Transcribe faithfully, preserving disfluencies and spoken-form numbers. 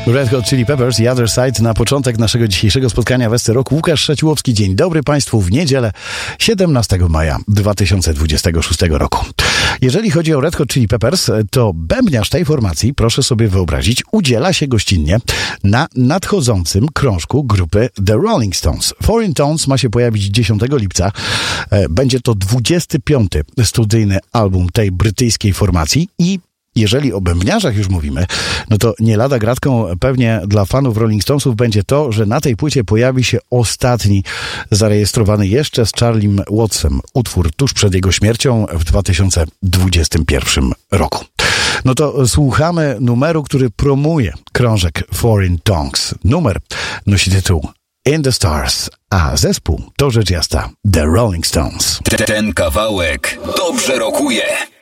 Red Hot Chili Peppers, The Other Side na początek naszego dzisiejszego spotkania w S C Rock. Łukasz Szaciłowski, dzień dobry Państwu w niedzielę siedemnastego maja dwa tysiące dwudziestego szóstego roku. Jeżeli chodzi o Red Hot Chili Peppers, to bębniarz tej formacji, proszę sobie wyobrazić, udziela się gościnnie na nadchodzącym krążku grupy The Rolling Stones. Foreign Tones ma się pojawić dziesiątego lipca. Będzie to dwudziesty piąty studyjny album tej brytyjskiej formacji i jeżeli o bębniarzach już mówimy, no to nie lada gratką pewnie dla fanów Rolling Stonesów będzie to, że na tej płycie pojawi się ostatni zarejestrowany jeszcze z Charliem Wattsem utwór tuż przed jego śmiercią w dwa tysiące dwudziestym pierwszym roku. No to słuchamy numeru, który promuje krążek Foreign Tongues. Numer nosi tytuł In the Stars, a zespół to rzecz jasna The Rolling Stones. Ten kawałek dobrze rokuje.